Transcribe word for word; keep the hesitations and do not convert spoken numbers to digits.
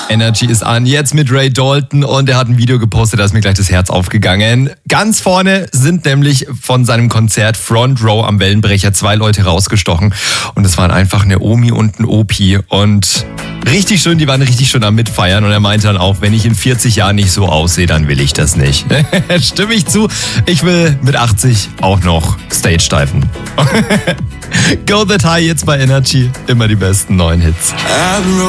Energy ist an, jetzt mit Ray Dalton und er hat ein Video gepostet, da ist mir gleich das Herz aufgegangen. Ganz vorne sind nämlich von seinem Konzert Front Row am Wellenbrecher zwei Leute rausgestochen und es waren einfach eine Omi und ein Opi und richtig schön, die waren richtig schön am Mitfeiern und er meinte dann auch, wenn ich in vierzig Jahren nicht so aussehe, dann will ich das nicht. Stimme ich zu, ich will mit achtzig auch noch Stage-Diven. Go That High jetzt bei Energy, immer die besten neuen Hits.